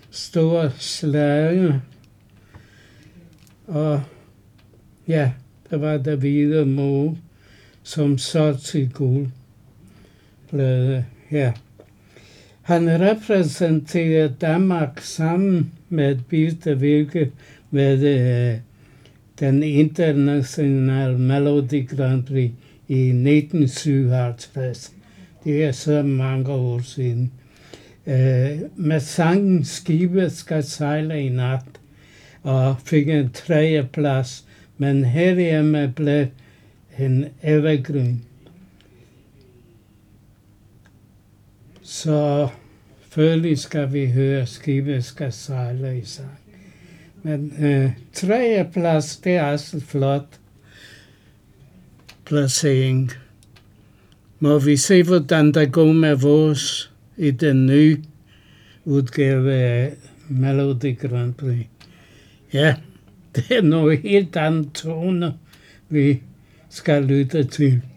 stor slage. Og ja, der var der hvide måge, som solgte til guldblade. Ja. Han repræsenterer Danmark sammen med Birte Wilke ved den internationale Melodi Grand Prix i 1957. Det er så mange år siden. Med sangen Skibet skal sejle i nat, og fik en tredjeplads, men herhjemme blev en evergreen. Så selvfølgelig skal vi høre Skibet skal sejle i sang. Men tredjeplads, det er altså flot placering. Må vi se, hvordan der går med vores i den nye udgave af Melodi Grand Prix. Ja, det er noget helt andet tone, vi skal lytte til.